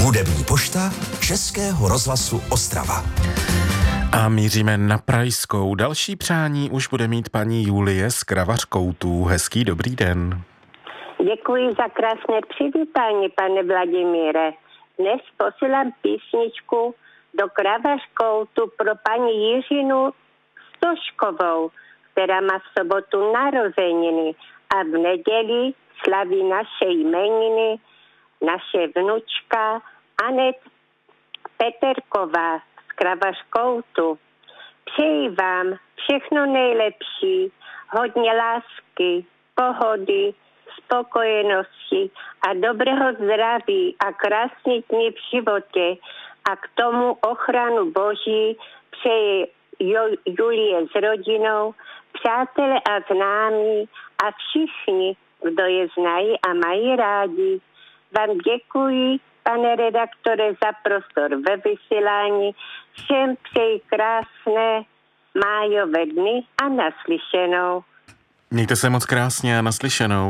Hudební pošta Českého rozhlasu Ostrava. A míříme na Prajskou. Další přání už bude mít paní Julie z Kravařkoutů. Hezký dobrý den. Děkuji za krásné přivítání, pane Vladimíre. Dnes posílám písničku do Kravařkoutu pro paní Jiřinu Stoškovou, která má v sobotu narozeniny a v neděli slaví naše jmeniny naše vnučka Anet Peterková z Kravařkoutu. Přeji vám všechno nejlepší, hodně lásky, pohody, spokojenosti a dobrého zdraví a krásných dní v životě a k tomu ochranu Boží přeji Julie s rodinou, přátelé a známí a všichni, kdo je znají a mají rádi. Vám děkuji, pane redaktore, za prostor ve vysílání. Všem přeji krásné májové dny a naslyšenou. Mějte se moc krásně a naslyšenou.